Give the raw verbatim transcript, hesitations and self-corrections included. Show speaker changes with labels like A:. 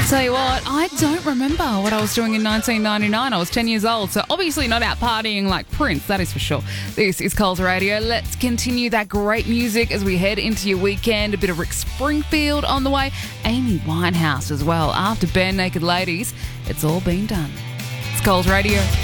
A: Tell you what, I don't remember what I was doing in nineteen ninety-nine. I was ten years old, so obviously not out partying like Prince, that is for sure. This is Coles Radio. Let's continue that great music as we head into your weekend. A bit of Rick Springfield on the way. Amy Winehouse as well. After Bare Naked Ladies, it's all been done. It's Coles Radio.